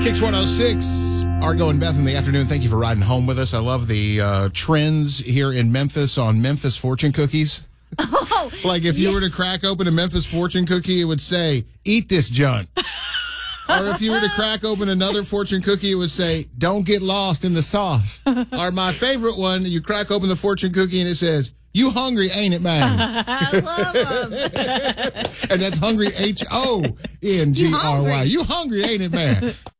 Kicks 106. Argo and Beth in the afternoon. Thank you for riding home with us. I love the trends here in Memphis on Memphis fortune cookies. Oh, like if you were to crack open a Memphis fortune cookie, it would say, "Eat this junk." Or if you were to crack open another fortune cookie, it would say, "Don't get lost in the sauce." Or my favorite one, you crack open the fortune cookie and it says, "You hungry, ain't it, man?" I love them. And that's hungry, Hongry. You hungry, ain't it, man?